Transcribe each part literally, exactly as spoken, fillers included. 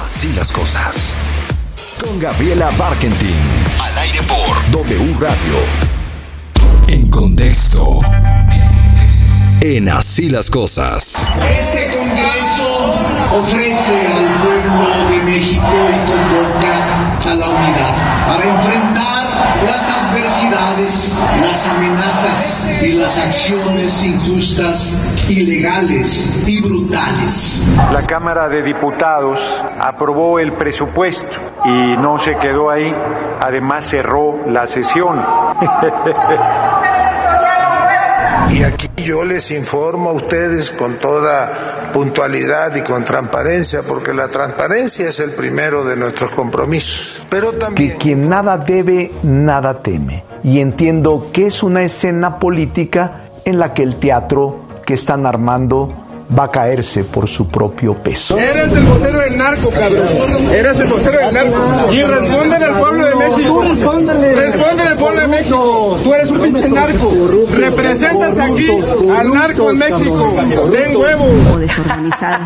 Así las cosas. Con Gabriela Barkentin. Al aire por W Radio. En contexto. En Así las cosas. Este Congreso ofrece al pueblo de México y convoca a la unidad para enfrentar las adversidades, las amenazas y las acciones injustas, ilegales y brutales. La Cámara de Diputados aprobó el presupuesto y no se quedó ahí, además cerró la sesión. Y aquí yo les informo a ustedes con toda puntualidad y con transparencia, porque la transparencia es el primero de nuestros compromisos. Pero también que quien nada debe, nada teme. Y entiendo que es una escena política en la que el teatro que están armando va a caerse por su propio peso. Eres el vocero del narco, cabrón. Eres el vocero del narco. Y respóndele al pueblo de México. Respóndele al pueblo de México. Tú eres un pinche narco. Representas aquí al narco en México. Ten huevo. O desorganizado.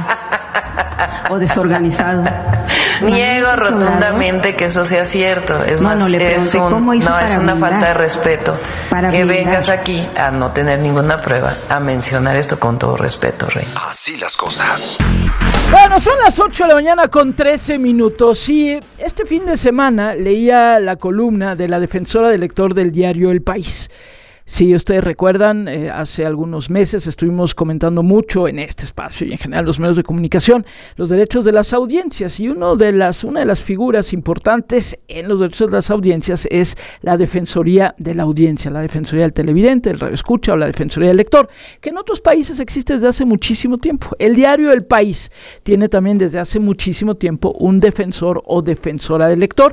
O desorganizado. Niego rotundamente que eso sea cierto. Es más, no, no, es, un, no, es una falta de respeto que blindar. vengas aquí a no tener ninguna prueba, a mencionar esto con todo respeto, Rey. Así las cosas. Bueno, son las ocho de la mañana con trece minutos y este fin de semana leía la columna de la defensora del lector del diario El País. Si ustedes recuerdan, eh, hace algunos meses estuvimos comentando mucho en este espacio y en general los medios de comunicación los derechos de las audiencias, y uno de las, una de las figuras importantes en los derechos de las audiencias es la Defensoría de la Audiencia, la Defensoría del Televidente, el radioescucha o la Defensoría del Lector, que en otros países existe desde hace muchísimo tiempo. El diario El País tiene también desde hace muchísimo tiempo un defensor o defensora del lector.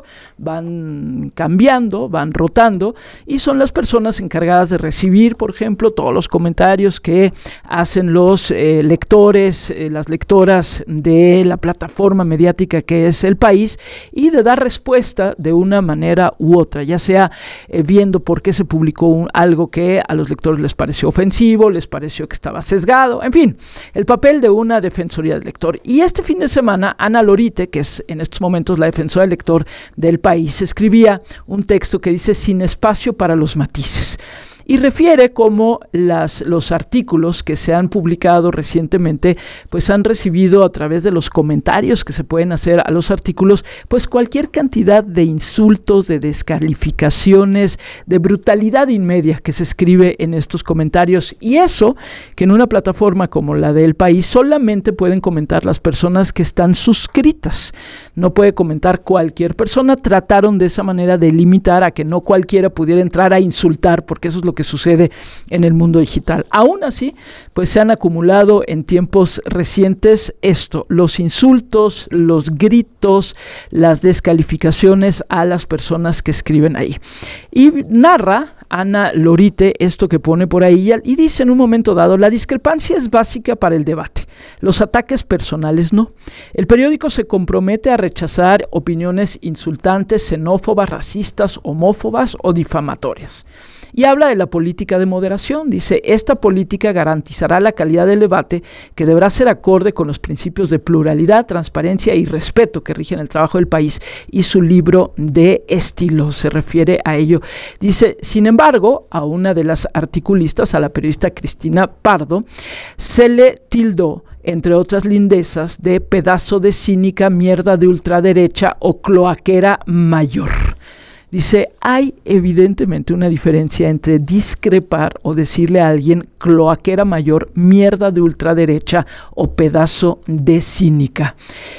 Van cambiando, van rotando y son las personas encargadas de recibir, por ejemplo, todos los comentarios que hacen los eh, lectores, eh, las lectoras de la plataforma mediática que es El País, y de dar respuesta de una manera u otra, ya sea eh, viendo por qué se publicó un, algo que a los lectores les pareció ofensivo, les pareció que estaba sesgado, en fin, el papel de una defensoría del lector. Y este fin de semana, Ana Lorite, que es en estos momentos la defensora del lector del País, escribía un texto que dice: sin espacio para los matices. Y refiere cómo las, los artículos que se han publicado recientemente pues han recibido, a través de los comentarios que se pueden hacer a los artículos, pues cualquier cantidad de insultos, de descalificaciones, de brutalidad inmedia que se escribe en estos comentarios. Y eso, que en una plataforma como la del País solamente pueden comentar las personas que están suscritas. No puede comentar cualquier persona. Trataron de esa manera de limitar a que no cualquiera pudiera entrar a insultar, porque eso es lo que sucede en el mundo digital. Aún así, pues se han acumulado en tiempos recientes esto, los insultos, los gritos, las descalificaciones a las personas que escriben ahí. Y narra Ana Lorite esto que pone por ahí y dice en un momento dado: la discrepancia es básica para el debate, los ataques personales no. El periódico se compromete a rechazar opiniones insultantes, xenófobas, racistas, homófobas o difamatorias. Y habla de la política de moderación. Dice: esta política garantizará la calidad del debate, que deberá ser acorde con los principios de pluralidad, transparencia y respeto que rigen el trabajo del País y su libro de estilo. Se refiere a ello. Dice: sin embargo, a una de las articulistas, a la periodista Cristina Pardo, se le tildó, entre otras lindezas, de pedazo de cínica, mierda de ultraderecha o cloaquera mayor. Dice: hay evidentemente una diferencia entre discrepar o decirle a alguien cloaquera mayor, mierda de ultraderecha o pedazo de cínica.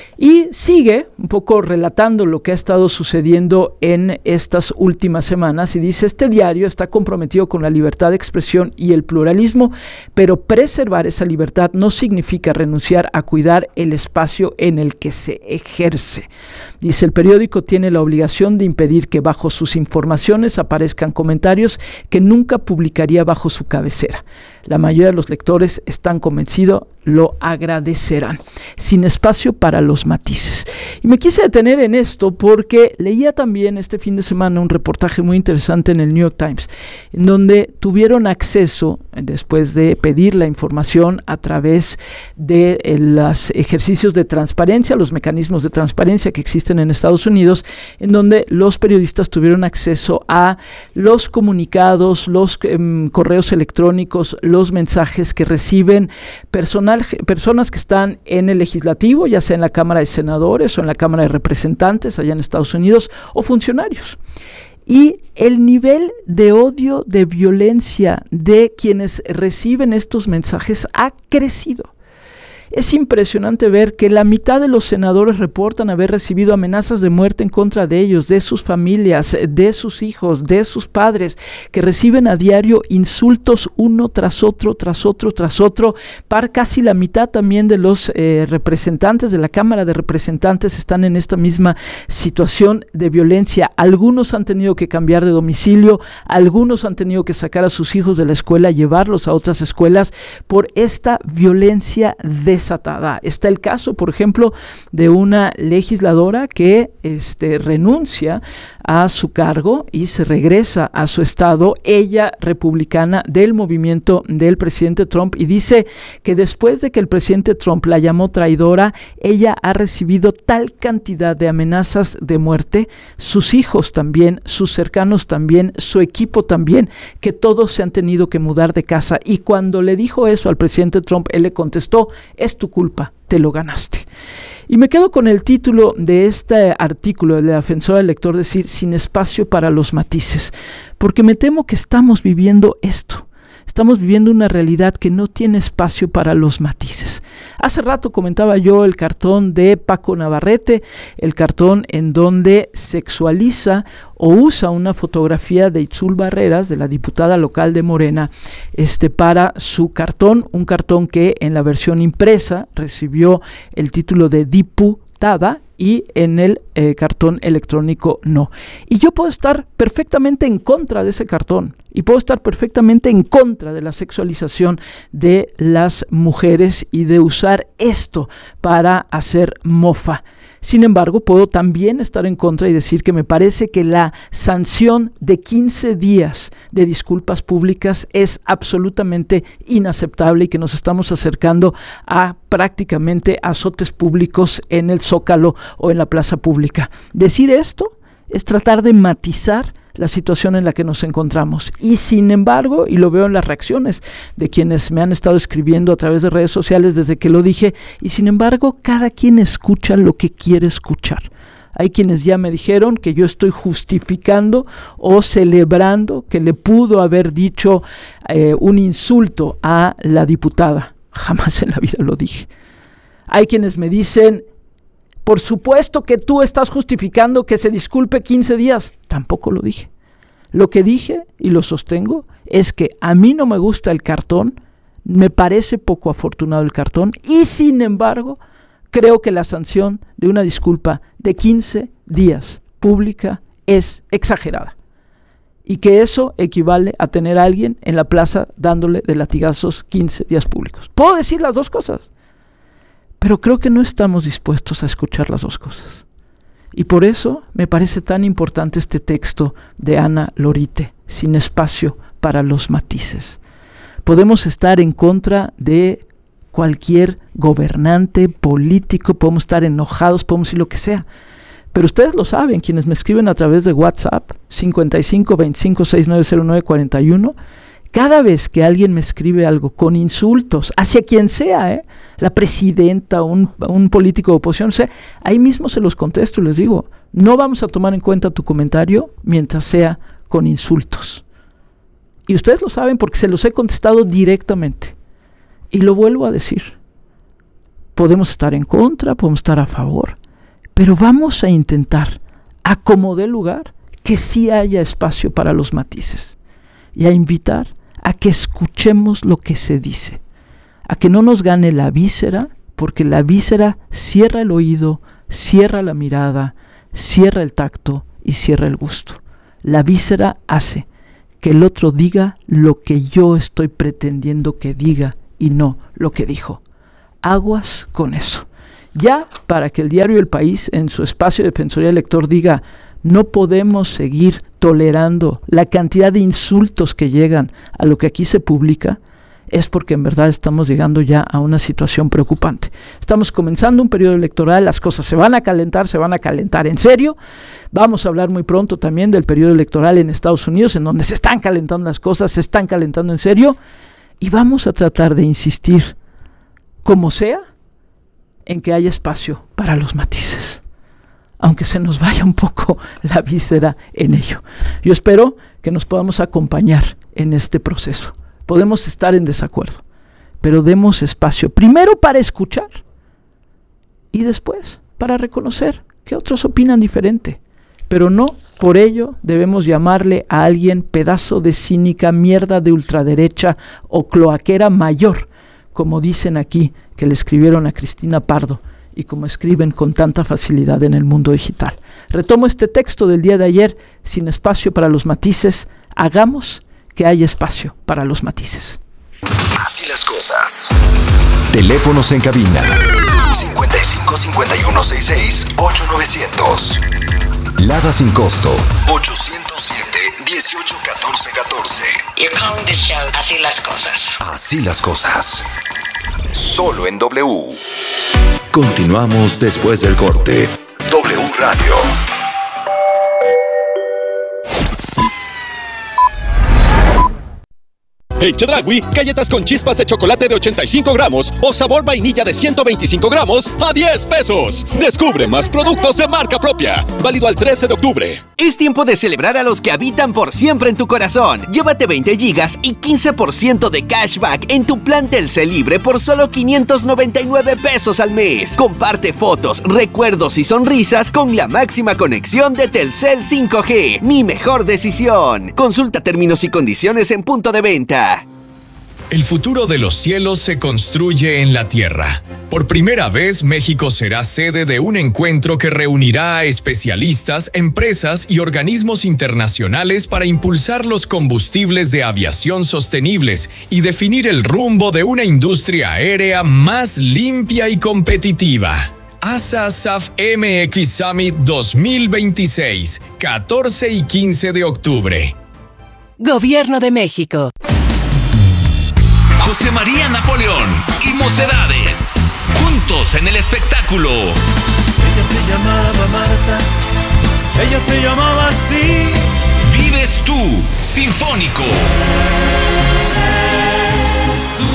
Y sigue un poco relatando lo que ha estado sucediendo en estas últimas semanas y dice: este diario está comprometido con la libertad de expresión y el pluralismo, pero preservar esa libertad no significa renunciar a cuidar el espacio en el que se ejerce. Dice: el periódico tiene la obligación de impedir que bajo sus informaciones aparezcan comentarios que nunca publicaría bajo su cabecera. La mayoría de los lectores están convencidos, lo agradecerán. Sin espacio para los matices. Y me quise detener en esto porque leía también este fin de semana un reportaje muy interesante en el New York Times, en donde tuvieron acceso, después de pedir la información a través de eh, los ejercicios de transparencia, los mecanismos de transparencia que existen en Estados Unidos, en donde los periodistas tuvieron acceso a los comunicados, los eh, correos electrónicos, los mensajes que reciben personal, personas que están en el legislativo, ya sea en la Cámara de Senadores o en la Cámara de Representantes allá en Estados Unidos, o funcionarios. Y el nivel de odio, de violencia de quienes reciben estos mensajes ha crecido. Es impresionante ver que la mitad de los senadores reportan haber recibido amenazas de muerte en contra de ellos, de sus familias, de sus hijos, de sus padres, que reciben a diario insultos uno tras otro, tras otro, tras otro. Para casi la mitad también de los eh, representantes de la Cámara de Representantes están en esta misma situación de violencia. Algunos han tenido que cambiar de domicilio, algunos han tenido que sacar a sus hijos de la escuela, llevarlos a otras escuelas por esta violencia de desatada. Está el caso, por ejemplo, de una legisladora que este, renuncia a su cargo y se regresa a su estado, ella republicana del movimiento del presidente Trump, y dice que después de que el presidente Trump la llamó traidora, ella ha recibido tal cantidad de amenazas de muerte, sus hijos también, sus cercanos también, su equipo también, que todos se han tenido que mudar de casa. Y cuando le dijo eso al presidente Trump, él le contestó: es tu culpa, te lo ganaste. Y me quedo con el título de este artículo de la defensora del lector, decir, sin espacio para los matices, porque me temo que estamos viviendo esto. Estamos viviendo una realidad que no tiene espacio para los matices. Hace rato comentaba yo el cartón de Paco Navarrete, el cartón en donde sexualiza o usa una fotografía de Itzul Barreras, de la diputada local de Morena, este, para su cartón, un cartón que en la versión impresa recibió el título de diputada, y en el eh, cartón electrónico no. Y yo puedo estar perfectamente en contra de ese cartón, y puedo estar perfectamente en contra de la sexualización de las mujeres y de usar esto para hacer mofa. Sin embargo, puedo también estar en contra y decir que me parece que la sanción de quince días de disculpas públicas es absolutamente inaceptable y que nos estamos acercando a prácticamente azotes públicos en el Zócalo o en la plaza pública. Decir esto es tratar de matizar la situación en la que nos encontramos. Y sin embargo, y lo veo en las reacciones de quienes me han estado escribiendo a través de redes sociales desde que lo dije, y sin embargo, cada quien escucha lo que quiere escuchar. Hay quienes ya me dijeron que yo estoy justificando o celebrando que le pudo haber dicho eh, un insulto a la diputada. Jamás en la vida lo dije. Hay quienes me dicen: por supuesto que tú estás justificando que se disculpe quince días. Tampoco lo dije. Lo que dije, y lo sostengo, es que a mí no me gusta el cartón, me parece poco afortunado el cartón, y sin embargo, creo que la sanción de una disculpa de quince días pública es exagerada. Y que eso equivale a tener a alguien en la plaza dándole de latigazos quince días públicos. Puedo decir las dos cosas, pero creo que no estamos dispuestos a escuchar las dos cosas. Y por eso me parece tan importante este texto de Ana Lorite, sin espacio para los matices. Podemos estar en contra de cualquier gobernante político, podemos estar enojados, podemos decir lo que sea, pero ustedes lo saben, quienes me escriben a través de WhatsApp, cincuenta y cinco, veinticinco, sesenta y nueve cero nueve, cuarenta y uno, cada vez que alguien me escribe algo con insultos, hacia quien sea, ¿eh? la presidenta, un, un político de oposición, o sea, ahí mismo se los contesto y les digo, no vamos a tomar en cuenta tu comentario mientras sea con insultos. Y ustedes lo saben porque se los he contestado directamente. Y lo vuelvo a decir, podemos estar en contra, podemos estar a favor, pero vamos a intentar, a como dé lugar, que sí haya espacio para los matices. Y a invitar a que escuchemos lo que se dice, a que no nos gane la víscera, porque la víscera cierra el oído, cierra la mirada, cierra el tacto y cierra el gusto. La víscera hace que el otro diga lo que yo estoy pretendiendo que diga y no lo que dijo. Aguas con eso. ya para que el diario El País, en su espacio de Defensoría del Lector, diga: no podemos seguir tolerando la cantidad de insultos que llegan a lo que aquí se publica, es porque en verdad estamos llegando ya a una situación preocupante. Estamos comenzando un periodo electoral, las cosas se van a calentar, se van a calentar en serio. Vamos a hablar muy pronto también del periodo electoral en Estados Unidos, en donde se están calentando las cosas, se están calentando en serio, y vamos a tratar de insistir, como sea, en que haya espacio para los matices, aunque se nos vaya un poco la víscera en ello. Yo espero que nos podamos acompañar en este proceso. Podemos estar en desacuerdo, pero demos espacio primero para escuchar y después para reconocer que otros opinan diferente. Pero no por ello debemos llamarle a alguien pedazo de cínica, mierda de ultraderecha o cloaquera mayor, como dicen aquí que le escribieron a Cristina Pardo y como escriben con tanta facilidad en el mundo digital. Retomo este texto del día de ayer: sin espacio para los matices, hagamos que haya espacio para los matices. Así las cosas. Teléfonos en cabina: cincuenta y cinco, cincuenta y uno, sesenta y seis, ocho novecientos. Lada sin costo: ochocientos siete, dieciocho, catorce, catorce. You're calling this show Así las cosas. Así las cosas. Solo en W. Continuamos después del corte. W Radio. En Chedraui, galletas con chispas de chocolate de ochenta y cinco gramos o sabor vainilla de ciento veinticinco gramos a diez pesos. Descubre más productos de marca propia. Válido al trece de octubre. Es tiempo de celebrar a los que habitan por siempre en tu corazón. Llévate veinte gigas y quince por ciento de cashback en tu plan Telcel Libre por solo quinientos noventa y nueve pesos al mes. Comparte fotos, recuerdos y sonrisas con la máxima conexión de Telcel cinco G. Mi mejor decisión. Consulta términos y condiciones en punto de venta. El futuro de los cielos se construye en la tierra. Por primera vez, México será sede de un encuentro que reunirá a especialistas, empresas y organismos internacionales para impulsar los combustibles de aviación sostenibles y definir el rumbo de una industria aérea más limpia y competitiva. ASA S A F M X Summit dos mil veintiséis, catorce y quince de octubre. Gobierno de México. José María Napoleón y Mocedades, juntos en el espectáculo. Ella se llamaba Marta, ella se llamaba así. Vives tú, sinfónico. Eres tú,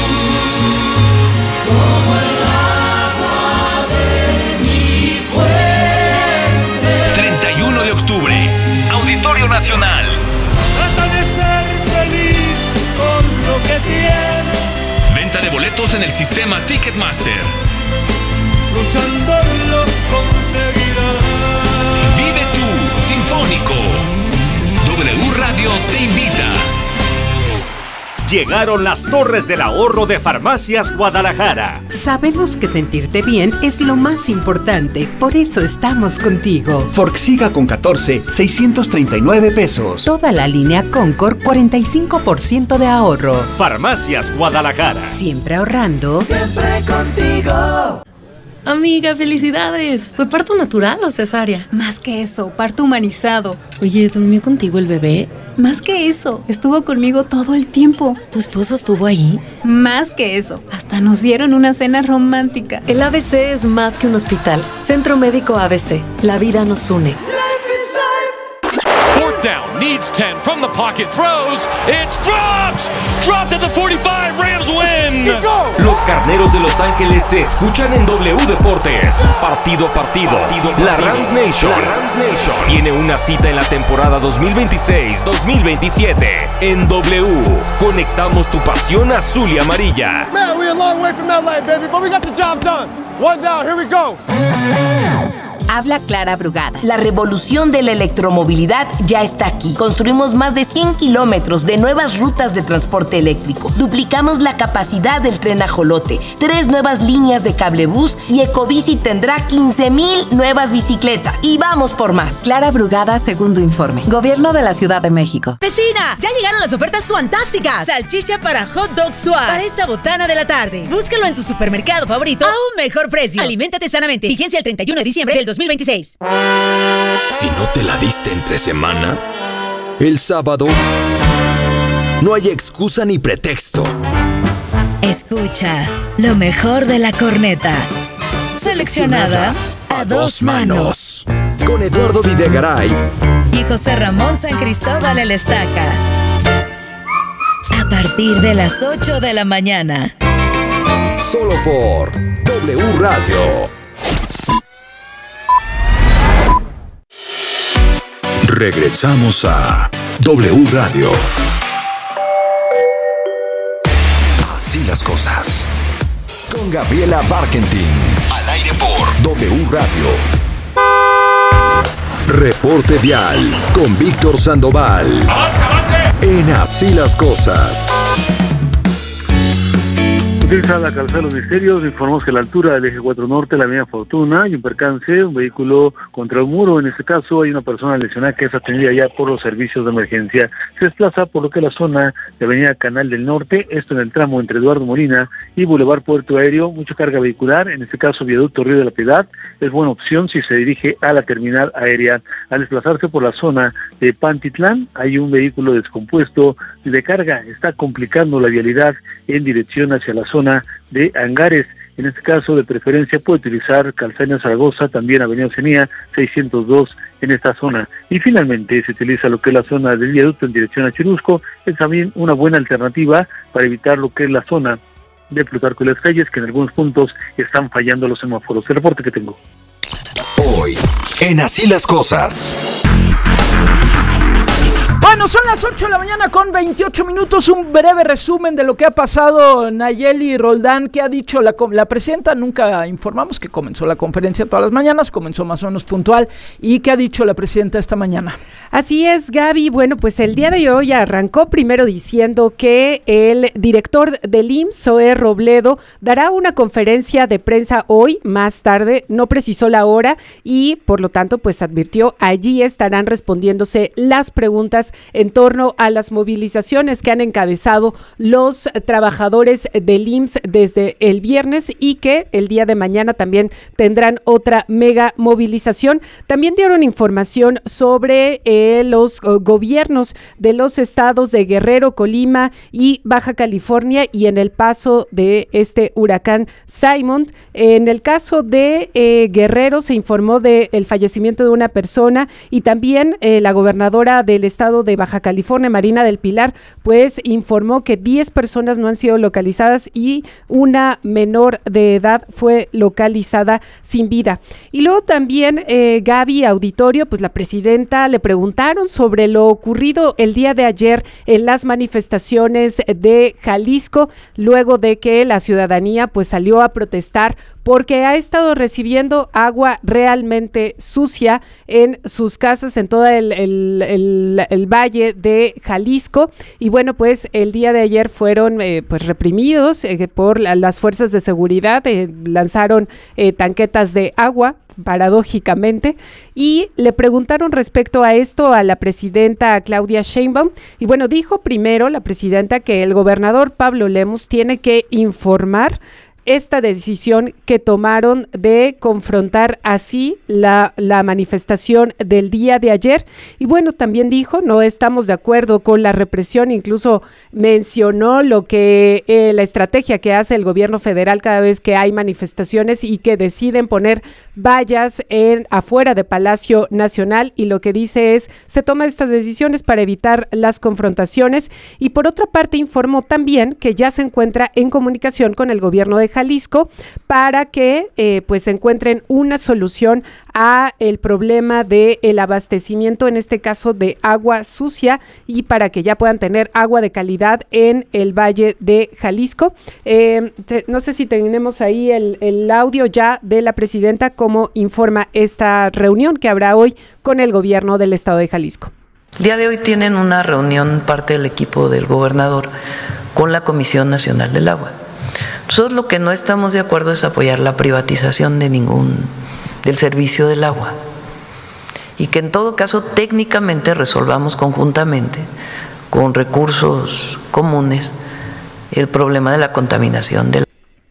como el agua de mi fuente. treinta y uno de octubre, Auditorio Nacional. Trata de ser feliz con lo que tienes. Venta de boletos en el sistema Ticketmaster. Luchando lo conseguirás. Vive tú, sinfónico. W Radio te invita. Llegaron las torres del ahorro de Farmacias Guadalajara. Sabemos que sentirte bien es lo más importante, por eso estamos contigo. Forxiga con catorce, seiscientos treinta y nueve pesos. Toda la línea Concord, cuarenta y cinco por ciento de ahorro. Farmacias Guadalajara. Siempre ahorrando. Siempre contigo. Amiga, felicidades. ¿Fue parto natural o cesárea? Más que eso, parto humanizado. Oye, ¿durmió contigo el bebé? Más que eso, estuvo conmigo todo el tiempo. ¿Tu esposo estuvo ahí? Más que eso, hasta nos dieron una cena romántica. El A B C es más que un hospital. Centro Médico A B C. La vida nos une. Fourth down, needs ten from the pocket, throws, it's dropped! Dropped at the forty-five, Rams win! Los Carneros de Los Ángeles se escuchan en W Deportes. Partido a partido, partido, partido. La Rams Nation, la Rams Nation tiene una cita en la temporada dos mil veintiséis dos mil veintisiete. En W, conectamos tu pasión azul y amarilla. Man, we're a long way from that line, baby, but we got the job done. One down, here we go. Habla Clara Brugada. La revolución de la electromovilidad ya está aquí. Construimos más de cien kilómetros de nuevas rutas de transporte eléctrico. Duplicamos la capacidad del tren Ajolote, tres nuevas líneas de cablebús y Ecobici tendrá quince mil nuevas bicicletas. Y vamos por más. Clara Brugada, segundo informe. Gobierno de la Ciudad de México. ¡Vecina! Ya llegaron las ofertas fantásticas. Salchicha para hot dog suave para esta botana de la tarde. Búscalo en tu supermercado favorito a un mejor precio. Aliméntate sanamente. Vigencia el treinta y uno de diciembre del dos mil veintiséis. Si no te la diste entre semana, el sábado no hay excusa ni pretexto. Escucha lo mejor de la corneta. Seleccionada a dos manos. Con Eduardo Videgaray y José Ramón San Cristóbal el Estaca. A partir de las ocho de la mañana. Solo por W Radio. Regresamos a W Radio. Así las cosas. Con Gabriela Barkentin. Al aire por W Radio. Reporte Vial con Víctor Sandoval. ¡Avance, avance! En Así las cosas. Utiliza la calzada de los Misterios. Informamos que a la altura del eje cuatro Norte, la avenida Fortuna, hay un percance, un vehículo contra un muro. En este caso hay una persona lesionada que es atendida ya por los servicios de emergencia. Se desplaza por lo que es la zona de avenida Canal del Norte, esto en el tramo entre Eduardo Molina y Boulevard Puerto Aéreo. Mucha carga vehicular, en este caso viaducto Río de la Piedad. Es buena opción si se dirige a la terminal aérea. Al desplazarse por la zona de Pantitlán, hay un vehículo descompuesto de carga. Está complicando la vialidad en dirección hacia la zona zona de Angares. En este caso, de preferencia, puede utilizar Calzaña Zaragoza, también Avenida Oceanía seiscientos dos en esta zona. Y finalmente, se utiliza lo que es la zona del viaducto en dirección a Chirusco. Es también una buena alternativa para evitar lo que es la zona de Plutarco y las Calles, que en algunos puntos están fallando los semáforos. El reporte que tengo. Hoy, en Así las cosas. Bueno, son las ocho de la mañana con veintiocho minutos. Un breve resumen de lo que ha pasado. Nayeli Roldán, ¿qué ha dicho la, la presidenta? Nunca informamos que comenzó la conferencia todas las mañanas, comenzó más o menos puntual. ¿Y qué ha dicho la presidenta esta mañana? Así es, Gaby. Bueno, pues el día de hoy arrancó primero diciendo que el director del I M S S, Zoé Robledo, dará una conferencia de prensa hoy, más tarde, no precisó la hora y por lo tanto pues advirtió, allí estarán respondiéndose las preguntas en torno a las movilizaciones que han encabezado los trabajadores del I M S S desde el viernes y que el día de mañana también tendrán otra mega movilización. También dieron información sobre eh, los uh, gobiernos de los estados de Guerrero, Colima y Baja California y en el paso de este huracán Simon. En el caso de eh, Guerrero se informó del fallecimiento de una persona y también eh, la gobernadora del estado de Baja California, Marina del Pilar, pues informó que diez personas no han sido localizadas y una menor de edad fue localizada sin vida. Y luego también, eh, Gaby, auditorio, pues la presidenta le preguntaron sobre lo ocurrido el día de ayer en las manifestaciones de Jalisco, luego de que la ciudadanía pues salió a protestar porque ha estado recibiendo agua realmente sucia en sus casas en todo el, el, el, el valle de Jalisco. Y bueno, pues el día de ayer fueron eh, pues reprimidos eh, por la, las fuerzas de seguridad, eh, lanzaron eh, tanquetas de agua, paradójicamente, y le preguntaron respecto a esto a la presidenta Claudia Sheinbaum, y bueno, dijo primero la presidenta que el gobernador Pablo Lemus tiene que informar esta decisión que tomaron de confrontar así la, la manifestación del día de ayer. Y bueno, también dijo, no estamos de acuerdo con la represión, incluso mencionó lo que eh, la estrategia que hace el gobierno federal cada vez que hay manifestaciones y que deciden poner vallas en afuera de Palacio Nacional, y lo que dice es, se toman estas decisiones para evitar las confrontaciones. Y por otra parte informó también que ya se encuentra en comunicación con el gobierno de Jalisco para que eh, pues encuentren una solución a el problema de el abastecimiento, en este caso de agua sucia, y para que ya puedan tener agua de calidad en el Valle de Jalisco. Eh, te, no sé si tenemos ahí el, el audio ya de la presidenta, cómo informa esta reunión que habrá hoy con el gobierno del estado de Jalisco. El día de hoy tienen una reunión parte del equipo del gobernador con la Comisión Nacional del Agua. Nosotros lo que no estamos de acuerdo es apoyar la privatización de ningún del servicio del agua, y que en todo caso técnicamente resolvamos conjuntamente con recursos comunes el problema de la contaminación del agua.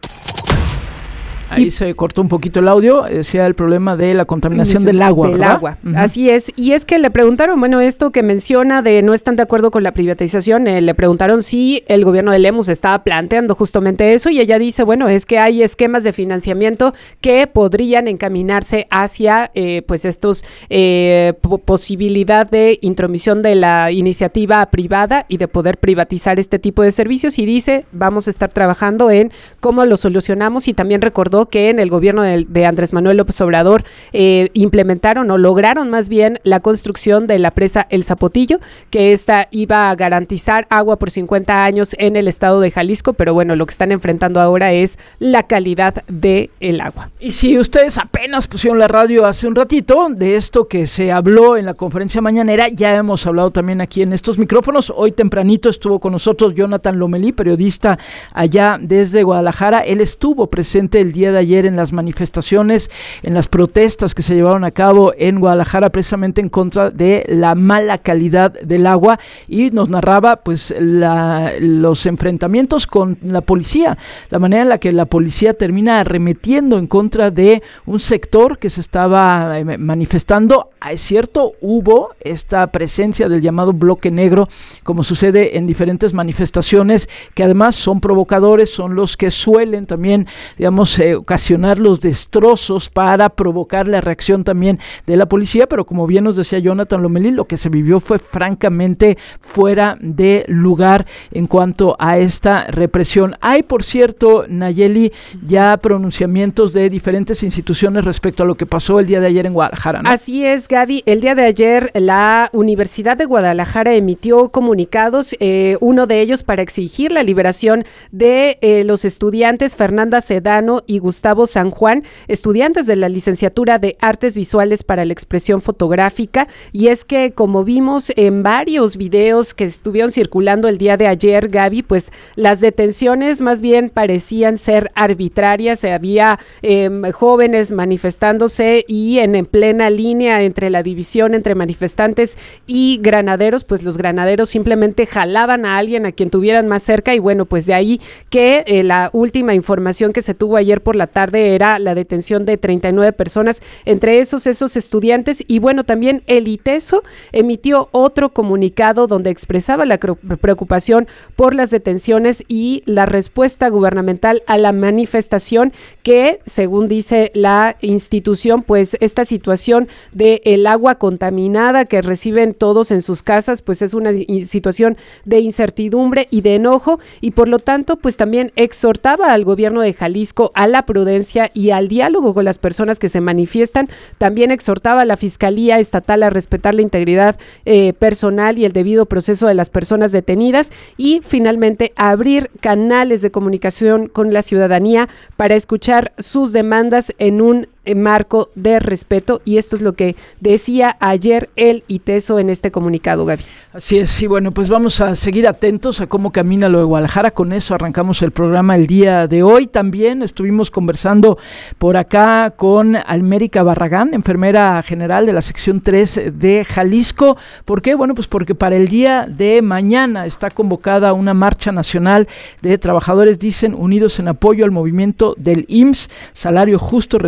Ahí y, se cortó un poquito el audio, decía el problema de la contaminación del agua, Del ¿verdad? agua, Uh-huh. Así es. Y es que le preguntaron, bueno, esto que menciona de no están de acuerdo con la privatización, eh, le preguntaron si el gobierno de Lemus estaba planteando justamente eso, y ella dice, bueno, es que hay esquemas de financiamiento que podrían encaminarse hacia, eh, pues, estos eh, po- posibilidad de intromisión de la iniciativa privada y de poder privatizar este tipo de servicios, y dice, vamos a estar trabajando en cómo lo solucionamos, y también recordó que en el gobierno de, de Andrés Manuel López Obrador eh, implementaron o lograron más bien la construcción de la presa El Zapotillo, que esta iba a garantizar agua por cincuenta años en el estado de Jalisco, pero bueno, lo que están enfrentando ahora es la calidad del agua. Y si ustedes apenas pusieron la radio hace un ratito, de esto que se habló en la conferencia mañanera, ya hemos hablado también aquí en estos micrófonos. Hoy tempranito estuvo con nosotros Jonathan Lomelí, periodista allá desde Guadalajara. Él estuvo presente el día de ayer en las manifestaciones, en las protestas que se llevaron a cabo en Guadalajara, precisamente en contra de la mala calidad del agua, y nos narraba pues la, los enfrentamientos con la policía, la manera en la que la policía termina arremetiendo en contra de un sector que se estaba eh, manifestando. Es cierto, hubo esta presencia del llamado bloque negro, como sucede en diferentes manifestaciones, que además son provocadores, son los que suelen también, digamos, eh, ocasionar los destrozos para provocar la reacción también de la policía, pero como bien nos decía Jonathan Lomelí, lo que se vivió fue francamente fuera de lugar en cuanto a esta represión. Hay, por cierto, Nayeli, ya pronunciamientos de diferentes instituciones respecto a lo que pasó el día de ayer en Guadalajara, ¿no? Así es, Gaby. El día de ayer la Universidad de Guadalajara emitió comunicados, eh, uno de ellos para exigir la liberación de eh, los estudiantes Fernanda Sedano y Gustavo San Juan, estudiantes de la licenciatura de Artes Visuales para la Expresión Fotográfica. Y es que, como vimos en varios videos que estuvieron circulando el día de ayer, Gaby, pues las detenciones más bien parecían ser arbitrarias. Había eh, jóvenes manifestándose y en, en plena línea entre la división entre manifestantes y granaderos, pues los granaderos simplemente jalaban a alguien a quien tuvieran más cerca, y bueno, pues de ahí que eh, la última información que se tuvo ayer por la tarde era la detención de treinta y nueve personas, entre esos esos estudiantes. Y bueno, también el ITESO emitió otro comunicado donde expresaba la preocupación por las detenciones y la respuesta gubernamental a la manifestación, que según dice la institución, pues esta situación de el agua contaminada que reciben todos en sus casas, pues es una situación de incertidumbre y de enojo, y por lo tanto pues también exhortaba al gobierno de Jalisco a la prudencia y al diálogo con las personas que se manifiestan. También exhortaba a la Fiscalía Estatal a respetar la integridad eh, personal y el debido proceso de las personas detenidas, y finalmente a abrir canales de comunicación con la ciudadanía para escuchar sus demandas en un marco de respeto. Y esto es lo que decía ayer el ITESO en este comunicado, Gaby. Así es, y bueno, pues vamos a seguir atentos a cómo camina lo de Guadalajara. Con eso arrancamos el programa el día de hoy. También estuvimos conversando por acá con Almérica Barragán, enfermera general de la sección tres de Jalisco. ¿Por qué? Bueno, pues porque para el día de mañana está convocada una marcha nacional de trabajadores, dicen, unidos en apoyo al movimiento del I M S S, salario justo, retiro digno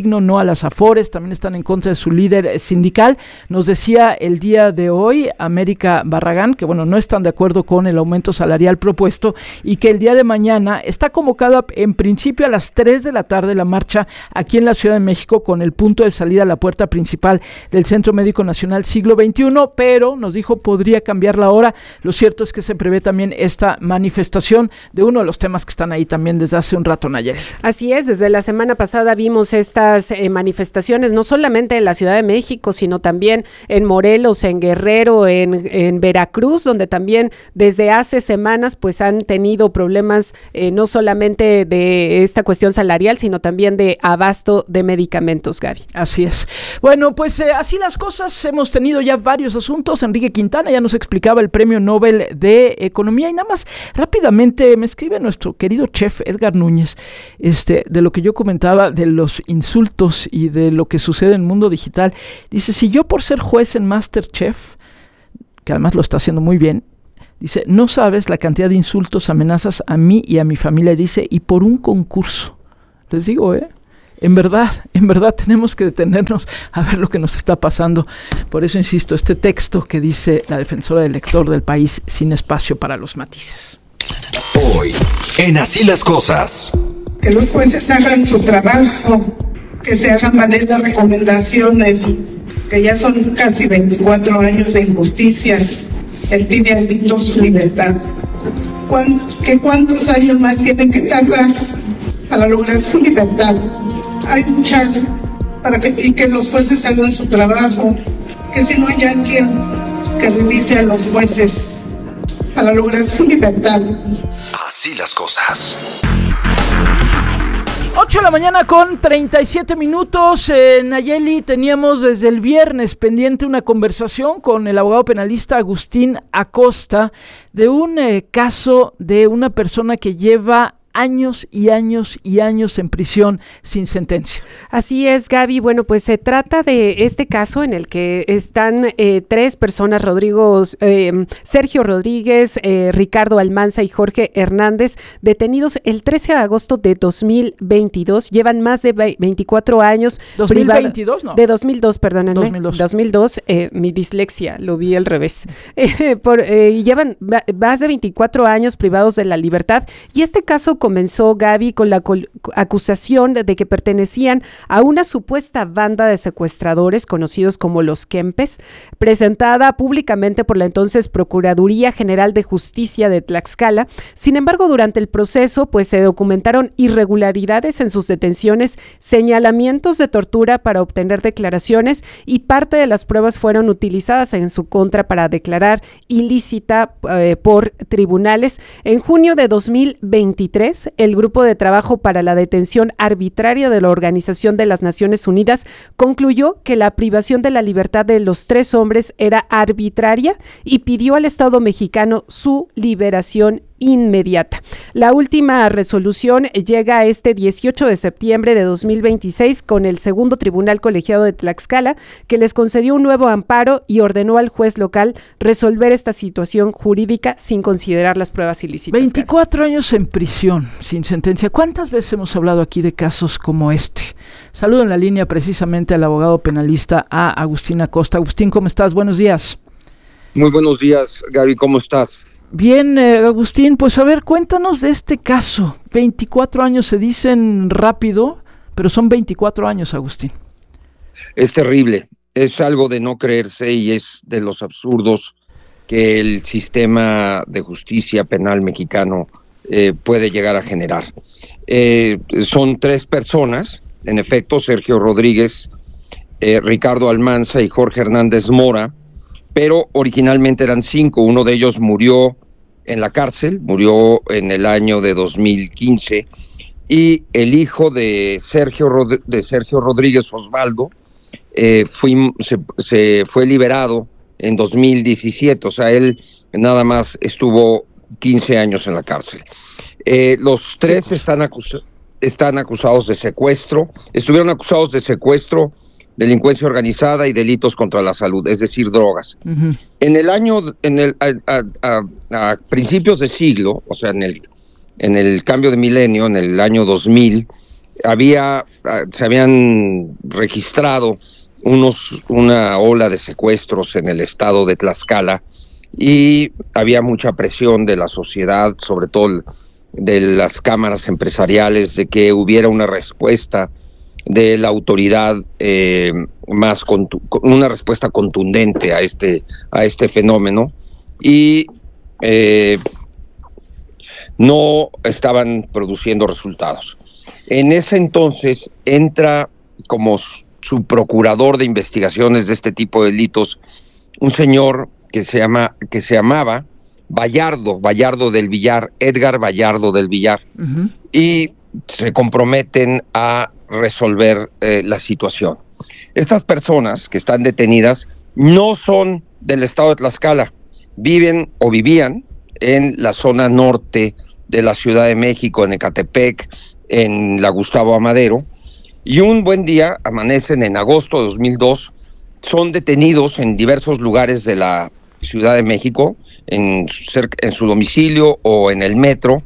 digno, no a las afores, también están en contra de su líder sindical. Nos decía el día de hoy América Barragán que bueno, no están de acuerdo con el aumento salarial propuesto y que el día de mañana está convocada en principio a las tres de la tarde la marcha aquí en la Ciudad de México con el punto de salida a la puerta principal del Centro Médico Nacional Siglo veintiuno, pero nos dijo podría cambiar la hora. Lo cierto es que se prevé también esta manifestación de uno de los temas que están ahí también desde hace un rato, Nayeli. Así es, desde la semana pasada vimos estas eh, manifestaciones, no solamente en la Ciudad de México, sino también en Morelos, en Guerrero, en, en Veracruz, donde también desde hace semanas pues han tenido problemas eh, no solamente de esta cuestión salarial, sino también de abasto de medicamentos, Gaby. Así es. Bueno, pues eh, así las cosas, hemos tenido ya varios asuntos. Enrique Quintana ya nos explicaba el Premio Nobel de Economía y nada más rápidamente me escribe nuestro querido chef Edgar Núñez, este, de lo que yo comentaba de los insultos y de lo que sucede en el mundo digital. Dice, si yo por ser juez en MasterChef, que además lo está haciendo muy bien, dice, no sabes la cantidad de insultos, amenazas a mí y a mi familia, dice, y por un concurso. Les digo, eh, en verdad, en verdad tenemos que detenernos a ver lo que nos está pasando. Por eso insisto, este texto que dice la defensora del lector del país, sin espacio para los matices. Hoy, en Así las Cosas. Que los jueces hagan su trabajo, que se hagan valer las recomendaciones, que ya son casi veinticuatro años de injusticias. Él pide al dicto su libertad. ¿Qué cuántos años más tienen que tardar para lograr su libertad? Hay muchas para que, y que los jueces hagan su trabajo, que si no hay alguien que revise a los jueces para lograr su libertad. Así las cosas. ocho de la mañana con treinta y siete minutos. Eh, Nayeli, teníamos desde el viernes pendiente una conversación con el abogado penalista Agustín Acosta de un eh, caso de una persona que lleva años y años y años en prisión sin sentencia. Así es, Gaby. Bueno, pues se trata de este caso en el que están eh, tres personas, Rodrigo, eh, Sergio Rodríguez, eh, Ricardo Almanza y Jorge Hernández, detenidos el trece de agosto de dos mil veintidós. Llevan más de veinticuatro años. ¿dos mil veintidós? No. De dos mil dos, perdónenme. dos mil dos. dos mil dos, eh, mi dislexia, lo vi al revés. Eh, por, eh, llevan más de veinticuatro años privados de la libertad y este caso comenzó, Gaby, con la col- acusación de, de que pertenecían a una supuesta banda de secuestradores conocidos como los Kempes, presentada públicamente por la entonces Procuraduría General de Justicia de Tlaxcala. Sin embargo, durante el proceso, pues se documentaron irregularidades en sus detenciones, señalamientos de tortura para obtener declaraciones y parte de las pruebas fueron utilizadas en su contra para declarar ilícita eh, por tribunales. En junio de dos mil veintitrés, el Grupo de Trabajo para la Detención Arbitraria de la Organización de las Naciones Unidas concluyó que la privación de la libertad de los tres hombres era arbitraria y pidió al Estado mexicano su liberación inmediata. La última resolución llega este dieciocho de septiembre de dos mil veintiséis con el segundo Tribunal Colegiado de Tlaxcala, que les concedió un nuevo amparo y ordenó al juez local resolver esta situación jurídica sin considerar las pruebas ilícitas. veinticuatro años en prisión, sin sentencia. ¿Cuántas veces hemos hablado aquí de casos como este? Saludo en la línea precisamente al abogado penalista a Agustín Acosta. Agustín, ¿cómo estás? Buenos días. Muy buenos días, Gaby, ¿cómo estás? Bien, eh, Agustín, pues a ver, cuéntanos de este caso. veinticuatro años se dicen rápido, pero son veinticuatro años, Agustín. Es terrible, es algo de no creerse y es de los absurdos que el sistema de justicia penal mexicano eh, puede llegar a generar. Eh, son tres personas, en efecto, Sergio Rodríguez, eh, Ricardo Almanza y Jorge Hernández Mora, pero originalmente eran cinco. Uno de ellos murió en la cárcel, murió en el año de dos mil quince, y el hijo de Sergio, Rod- de Sergio Rodríguez, Osvaldo, eh, fue, se, se fue liberado en dos mil diecisiete, o sea, él nada más estuvo quince años en la cárcel. Eh, los tres están, acus- están acusados de secuestro, estuvieron acusados de secuestro, delincuencia organizada y delitos contra la salud, es decir, drogas. Uh-huh. En el año, en el a, a, a, a principios de siglo, o sea, en el en el cambio de milenio, en el año dos mil, había, se habían registrado unos, una ola de secuestros en el estado de Tlaxcala y había mucha presión de la sociedad, sobre todo de las cámaras empresariales, de que hubiera una respuesta de la autoridad eh, más contu- una respuesta contundente a este a este fenómeno, y eh, no estaban produciendo resultados. En ese entonces entra como su procurador de investigaciones de este tipo de delitos un señor que se llama que se llamaba Vallardo, Vallardo del Villar, Edgar Vallardo del Villar, uh-huh. y se comprometen a resolver eh, la situación. Estas personas que están detenidas no son del estado de Tlaxcala, viven o vivían en la zona norte de la Ciudad de México, en Ecatepec, en la Gustavo Amadero, y un buen día amanecen en agosto de dos mil dos, son detenidos en diversos lugares de la Ciudad de México, en, en su domicilio o en el metro,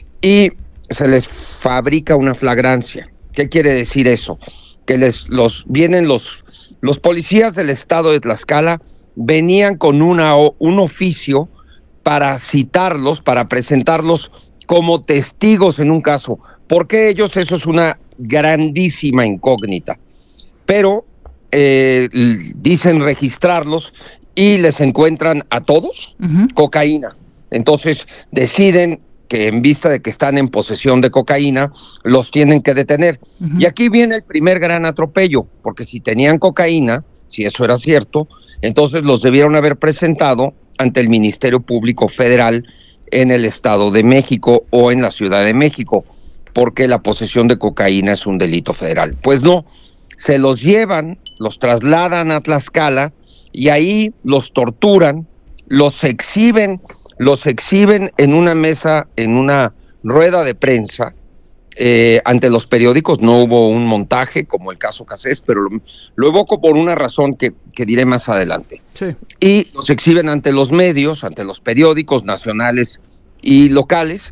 y se les fabrica una flagrancia. ¿Qué quiere decir eso? Que les los vienen los los policías del estado de Tlaxcala venían con una un oficio para citarlos, para presentarlos como testigos en un caso. ¿Por qué ellos? Eso es una grandísima incógnita. Pero eh, dicen registrarlos y les encuentran a todos uh-huh. cocaína. Entonces deciden que en vista de que están en posesión de cocaína, los tienen que detener. Uh-huh. Y aquí viene el primer gran atropello, porque si tenían cocaína, si eso era cierto, entonces los debieron haber presentado ante el Ministerio Público Federal en el Estado de México o en la Ciudad de México, porque la posesión de cocaína es un delito federal. Pues no, se los llevan, los trasladan a Tlaxcala y ahí los torturan, los exhiben, los exhiben en una mesa, en una rueda de prensa, eh, ante los periódicos. No hubo un montaje como el caso Cassés, pero lo, lo evoco por una razón que, que diré más adelante. Sí. Y los exhiben ante los medios, ante los periódicos nacionales y locales,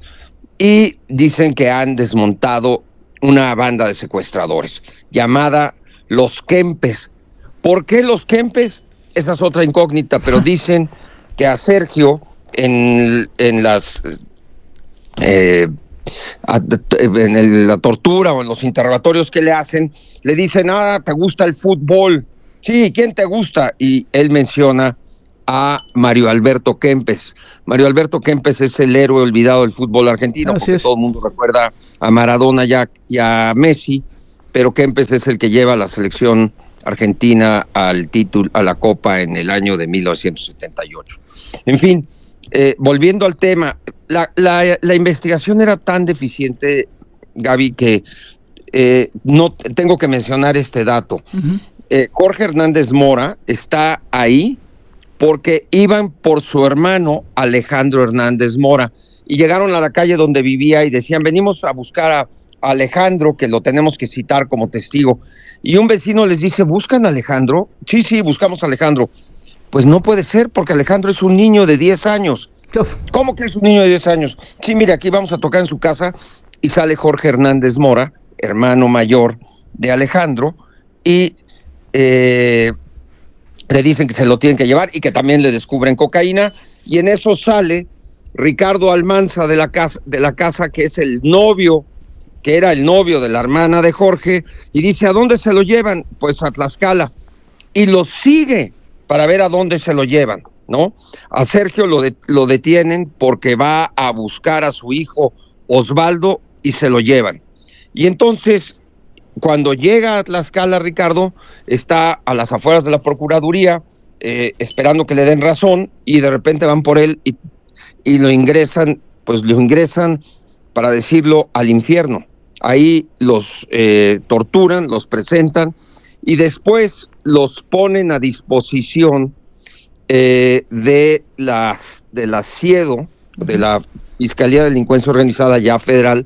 y dicen que han desmontado una banda de secuestradores llamada Los Kempes. ¿Por qué Los Kempes? Esa es otra incógnita, pero dicen que a Sergio en, en las eh, a, en el, la tortura o en los interrogatorios que le hacen, le dicen, ah, ¿te gusta el fútbol? Sí, ¿quién te gusta? Y él menciona a Mario Alberto Kempes. Mario Alberto Kempes es el héroe olvidado del fútbol argentino, Así porque es. todo el mundo recuerda a Maradona y a, y a Messi, pero Kempes es el que lleva a la selección argentina al título, a la Copa en el año de mil novecientos setenta y ocho. En fin, eh, volviendo al tema, la, la, la investigación era tan deficiente, Gaby, que eh, no tengo que mencionar este dato. Uh-huh. Eh, Jorge Hernández Mora está ahí porque iban por su hermano Alejandro Hernández Mora y llegaron a la calle donde vivía y decían, venimos a buscar a Alejandro, que lo tenemos que citar como testigo. Y un vecino les dice, ¿buscan a Alejandro? Sí, sí, buscamos a Alejandro. Pues no puede ser, porque Alejandro es un niño de diez años. ¿Cómo que es un niño de diez años? Sí, mire, aquí vamos a tocar en su casa y sale Jorge Hernández Mora, hermano mayor de Alejandro, y eh, le dicen que se lo tienen que llevar y que también le descubren cocaína, y en eso sale Ricardo Almanza de la casa, de la casa que es el novio, que era el novio de la hermana de Jorge, y dice, ¿a dónde se lo llevan? Pues a Tlaxcala. Y lo sigue para ver a dónde se lo llevan, ¿no? A Sergio lo, de, lo detienen porque va a buscar a su hijo Osvaldo y se lo llevan. Y entonces, cuando llega a Tlaxcala, Ricardo está a las afueras de la Procuraduría, eh, esperando que le den razón, y de repente van por él y, y lo ingresan, pues lo ingresan, para decirlo, al infierno. Ahí los eh, torturan, los presentan y después los ponen a disposición eh, de la de la CIEDO, de la Fiscalía de Delincuencia Organizada ya federal,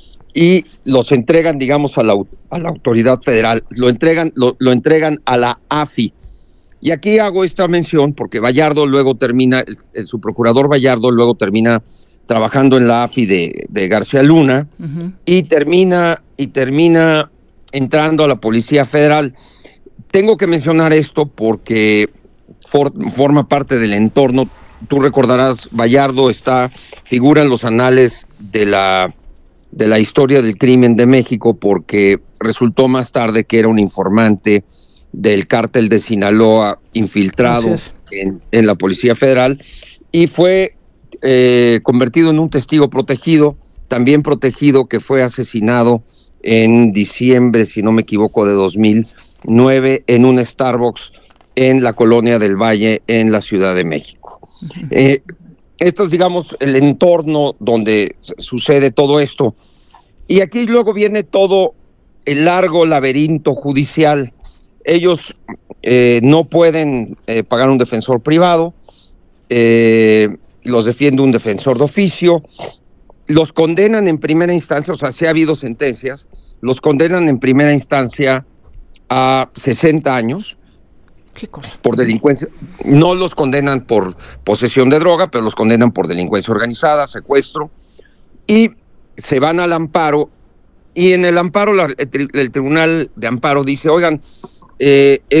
y los entregan, digamos, a la, a la autoridad federal, lo entregan, lo, lo entregan a la A F I. Y aquí hago esta mención porque Vallardo luego termina, el, el, su procurador Vallardo luego termina trabajando en la A F I de, de García Luna, uh-huh. y termina y termina entrando a la Policía Federal. Tengo que mencionar esto porque for, forma parte del entorno. Tú recordarás, Vallardo está, figura en los anales de la, de la historia del crimen de México porque resultó más tarde que era un informante del cártel de Sinaloa infiltrado en, en la Policía Federal y fue eh, convertido en un testigo protegido, también protegido, que fue asesinado en diciembre, si no me equivoco, de dos mil nueve en un Starbucks en la Colonia del Valle, en la Ciudad de México. Uh-huh. Eh, esto es, digamos, el entorno donde sucede todo esto. Y aquí luego viene todo el largo laberinto judicial. Ellos eh, no pueden eh, pagar un defensor privado, eh, los defiende un defensor de oficio, los condenan en primera instancia, o sea, si ha habido sentencias, los condenan en primera instancia a sesenta años. ¿Qué cosa? Por delincuencia. No los condenan por posesión de droga, pero los condenan por delincuencia organizada, secuestro, y se van al amparo, y en el amparo la, el, el Tribunal de Amparo dice, oigan, eh,